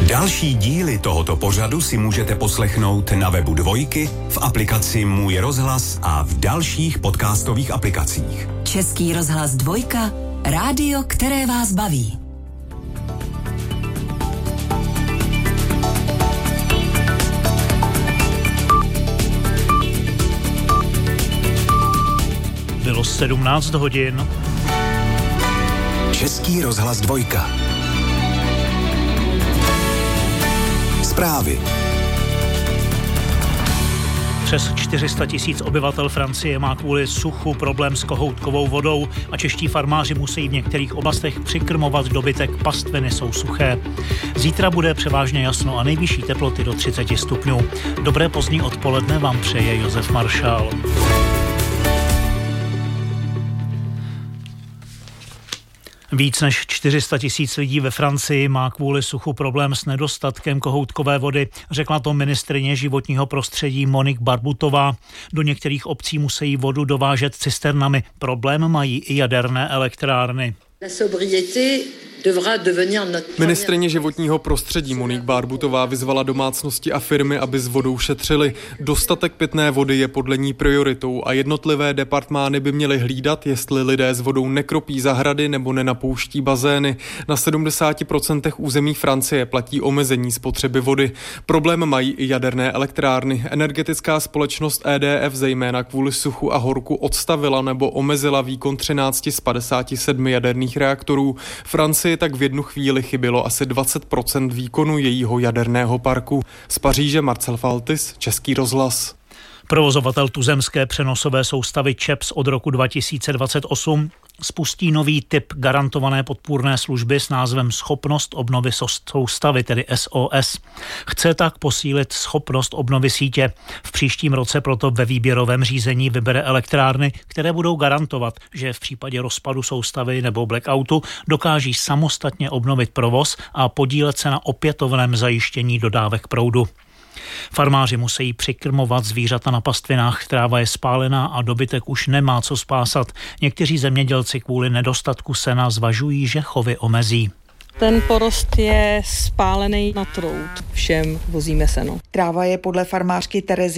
Další díly tohoto pořadu si můžete poslechnout na webu Dvojky, v aplikaci Můj rozhlas a v dalších podcastových aplikacích. Český rozhlas Dvojka, rádio, které vás baví. Bylo 17 hodin. Český rozhlas Dvojka. Zprávy. Přes 400 000 obyvatel Francie má kvůli suchu problém s kohoutkovou vodou a čeští farmáři musí v některých oblastech přikrmovat dobytek, pastviny jsou suché. Zítra bude převážně jasno a nejvyšší teploty do 30 stupňů. Dobré pozdní odpoledne vám přeje Josef Maršál. Víc než 400 000 lidí ve Francii má kvůli suchu problém s nedostatkem kohoutkové vody, řekla to ministryně životního prostředí Monique Barbutová. Do některých obcí musí vodu dovážet cisternami. Problém mají i jaderné elektrárny. Ministryně životního prostředí Monique Barbutová vyzvala domácnosti a firmy, aby s vodou šetřili. Dostatek pitné vody je podle ní prioritou a jednotlivé departmány by měly hlídat, jestli lidé s vodou nekropí zahrady nebo nenapouští bazény. Na 70% území Francie platí omezení spotřeby vody. Problém mají i jaderné elektrárny. Energetická společnost EDF zejména kvůli suchu a horku odstavila nebo omezila výkon 13 z 57 jaderných reaktorů. Francii tak v jednu chvíli chybělo asi 20% výkonu jejího jaderného parku. Z Paříže Marcel Faltis, Český rozhlas. Provozovatel tuzemské přenosové soustavy ČEPS od roku 2028 spustí nový typ garantované podpůrné služby s názvem Schopnost obnovy soustavy, tedy SOS. Chce tak posílit schopnost obnovy sítě. V příštím roce proto ve výběrovém řízení vybere elektrárny, které budou garantovat, že v případě rozpadu soustavy nebo blackoutu dokáží samostatně obnovit provoz a podílet se na opětovném zajištění dodávek proudu. Farmáři musí přikrmovat zvířata na pastvinách, tráva je spálená a dobytek už nemá co spásat. Někteří zemědělci kvůli nedostatku sena zvažují, že chovy omezí. Ten porost je spálený na trout. Všem vozíme seno. Tráva je podle farmářky Terezy